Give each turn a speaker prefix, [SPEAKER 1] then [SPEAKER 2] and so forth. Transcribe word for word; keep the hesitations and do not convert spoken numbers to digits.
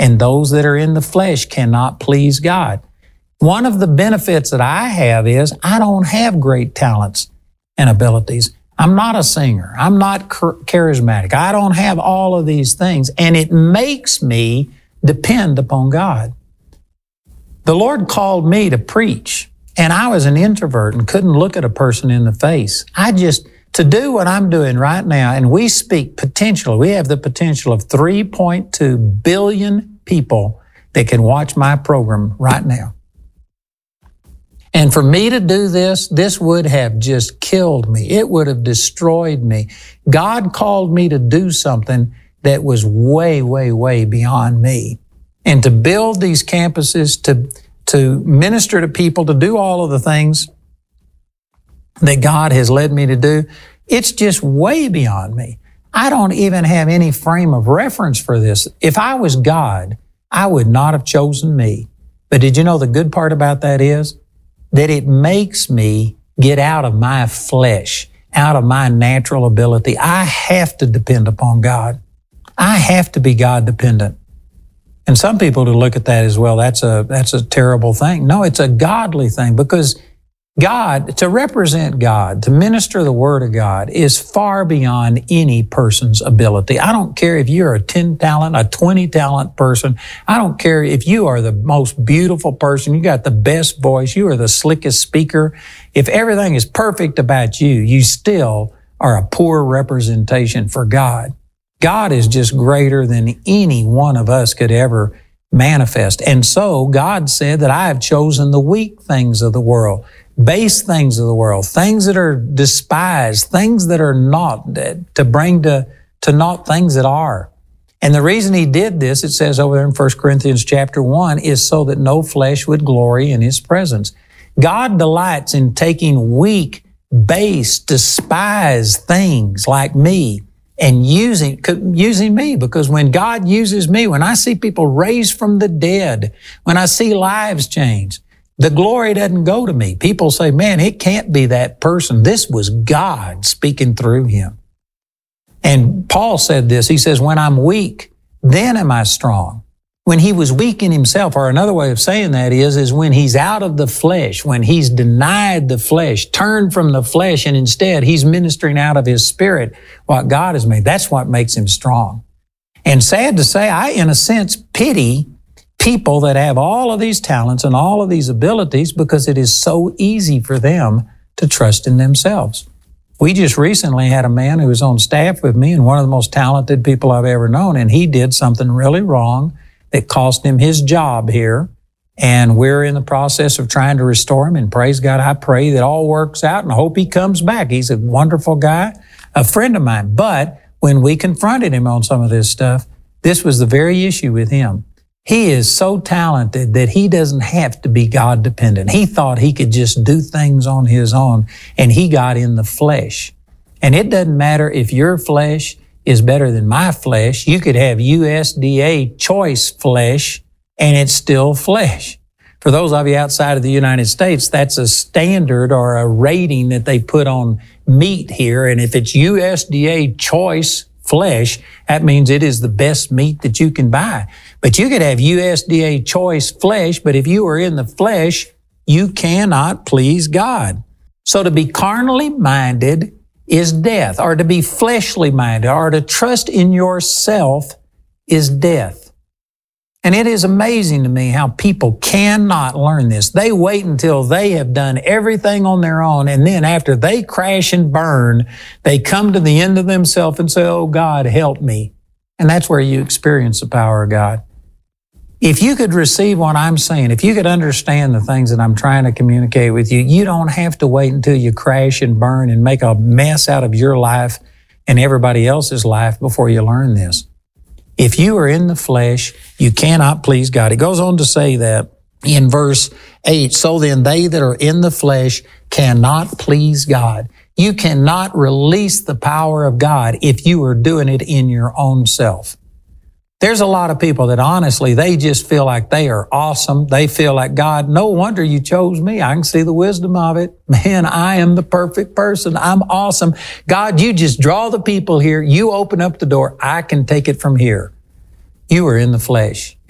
[SPEAKER 1] and those that are in the flesh cannot please God. One of the benefits that I have is I don't have great talents and abilities. I'm not a singer. I'm not charismatic. I don't have all of these things, and it makes me depend upon God. The Lord called me to preach, and I was an introvert and couldn't look at a person in the face. I just, to do what I'm doing right now, and we speak potential, we have the potential of three point two billion people that can watch my program right now. And for me to do this, this would have just killed me. It would have destroyed me. God called me to do something that was way, way, way beyond me. And to build these campuses, to, to minister to people, to do all of the things that God has led me to do, it's just way beyond me. I don't even have any frame of reference for this. If I was God, I would not have chosen me. But did you know the good part about that is that it makes me get out of my flesh, out of my natural ability. I have to depend upon God. I have to be God dependent. And some people to look at that as well, that's a, that's a terrible thing. No, it's a godly thing, because God, to represent God, to minister the Word of God is far beyond any person's ability. I don't care if you're a ten talent, a twenty talent person. I don't care if you are the most beautiful person. You got the best voice. You are the slickest speaker. If everything is perfect about you, you still are a poor representation for God. God is just greater than any one of us could ever manifest. And so God said that I have chosen the weak things of the world, base things of the world, things that are despised, things that are not, to bring to, to naught things that are. And the reason he did this, it says over there in First Corinthians chapter one, is so that no flesh would glory in his presence. God delights in taking weak, base, despised things like me and using, using me, because when God uses me, when I see people raised from the dead, when I see lives change, the glory doesn't go to me. People say, man, it can't be that person. This was God speaking through him. And Paul said this. He says, when I'm weak, then am I strong. When he was weak in himself, or another way of saying that is, is when he's out of the flesh, when he's denied the flesh, turned from the flesh, and instead he's ministering out of his spirit what God has made. That's what makes him strong. And sad to say, I, in a sense, pity people that have all of these talents and all of these abilities, because it is so easy for them to trust in themselves. We just recently had a man who was on staff with me and one of the most talented people I've ever known, and he did something really wrong that cost him his job here. And we're in the process of trying to restore him. And praise God, I pray that all works out and I hope he comes back. He's a wonderful guy, a friend of mine. But when we confronted him on some of this stuff, this was the very issue with him. He is so talented that he doesn't have to be God dependent. He thought he could just do things on his own, and he got in the flesh. And it doesn't matter if your flesh is better than my flesh. You could have U S D A choice flesh, and it's still flesh. For those of you outside of the United States, that's a standard or a rating that they put on meat here. And if it's U S D A choice flesh, that means it is the best meat that you can buy. But you could have U S D A choice flesh, but if you are in the flesh, you cannot please God. So to be carnally minded is death, or to be fleshly minded, or to trust in yourself is death. And it is amazing to me how people cannot learn this. They wait until they have done everything on their own, and then after they crash and burn, they come to the end of themselves and say, oh, God, help me. And that's where you experience the power of God. If you could receive what I'm saying, if you could understand the things that I'm trying to communicate with you, you don't have to wait until you crash and burn and make a mess out of your life and everybody else's life before you learn this. If you are in the flesh, you cannot please God. It goes on to say that in verse eight, so then they that are in the flesh cannot please God. You cannot release the power of God if you are doing it in your own self. There's a lot of people that honestly, they just feel like they are awesome. They feel like, God, no wonder you chose me. I can see the wisdom of it. Man, I am the perfect person. I'm awesome. God, you just draw the people here. You open up the door. I can take it from here. You are in the flesh.